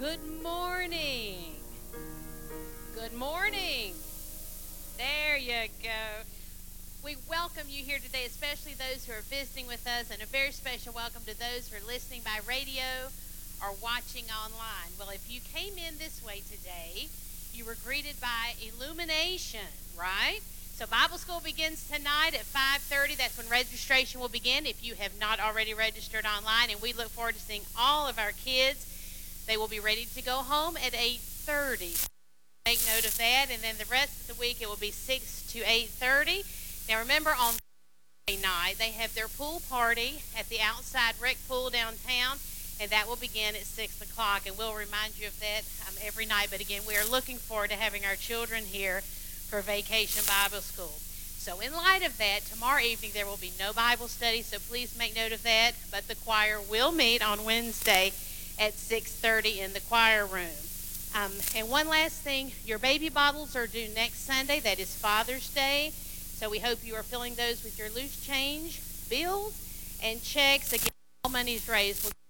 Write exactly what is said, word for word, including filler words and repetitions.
Good morning. Good morning. There you go. We welcome you here today, especially those who are visiting with us, and a very special welcome to those who are listening by radio or watching online. Well, if you came in this way today, you were greeted by illumination, right? So Bible school begins tonight at five thirty. That's when registration will begin if you have not already registered online, and we look forward to seeing all of our kids. They will be ready to go home at eight thirty. Make note of that, and then the rest of the week it will be six to eight thirty. Now remember, on Thursday night they have their pool party at the outside rec pool downtown, and that will begin at six o'clock, and we'll remind you of that um, every night. But again, we are looking forward to having our children here for Vacation Bible School. So in light of that, tomorrow evening there will be no Bible study, so please make note of that. But the choir will meet on Wednesday at six thirty in the choir room. Um, and one last thing, your baby bottles are due next Sunday. That is Father's Day. So we hope you are filling those with your loose change, bills, and checks. Again, all monies raised will